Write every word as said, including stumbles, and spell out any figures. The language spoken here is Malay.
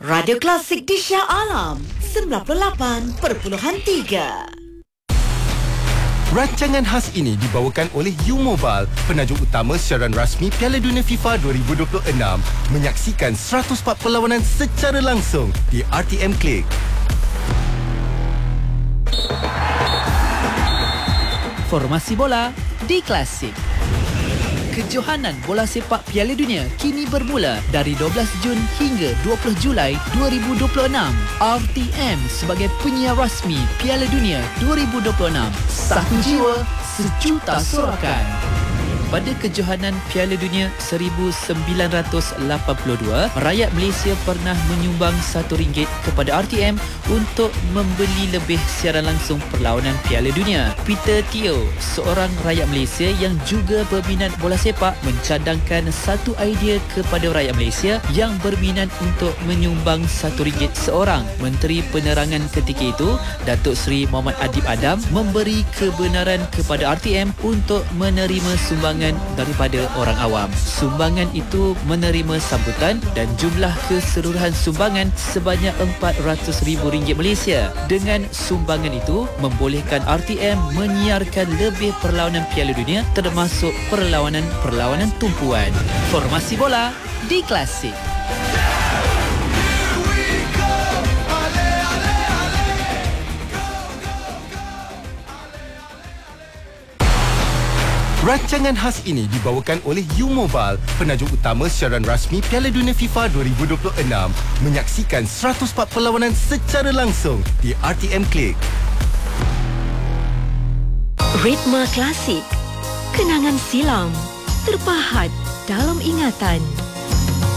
Radio Klasik di Shah Alam sembilan puluh lapan perpuluhan tiga. Rancangan khas ini dibawakan oleh U-Mobile, penajuk utama siaran rasmi Piala Dunia FIFA dua ribu dua puluh enam. Menyaksikan seratus empat perlawanan secara langsung di R T M Click. Formasi bola di Klasik. Kejohanan bola sepak Piala Dunia kini bermula dari dua belas Jun hingga dua puluh Julai dua ribu dua puluh enam. R T M sebagai penyiar rasmi Piala Dunia dua ribu dua puluh enam. Satu jiwa, sejuta sorakan. Pada kejohanan Piala Dunia seribu sembilan ratus lapan puluh dua, rakyat Malaysia pernah menyumbang satu ringgit kepada R T M untuk membeli lebih siaran langsung perlawanan Piala Dunia. Peter Teo, seorang rakyat Malaysia yang juga berminat bola sepak, mencadangkan satu idea kepada rakyat Malaysia yang berminat untuk menyumbang satu ringgit seorang. Menteri Penerangan ketika itu, Datuk Seri Muhammad Adib Adam, memberi kebenaran kepada R T M untuk menerima sumbangan daripada orang awam. Sumbangan itu menerima sambutan dan jumlah keseluruhan sumbangan sebanyak empat ratus ribu ringgit Malaysia. Dengan sumbangan itu membolehkan R T M menyiarkan lebih perlawanan Piala Dunia, termasuk perlawanan-perlawanan tumpuan. Formasi bola di Klasik. Rancangan khas ini dibawakan oleh U-Mobile, penajuk utama siaran rasmi Piala Dunia FIFA dua ribu dua puluh enam. Menyaksikan seratus empat perlawanan secara langsung di R T M Click. Ritma Klasik. Kenangan silam terpahat dalam ingatan.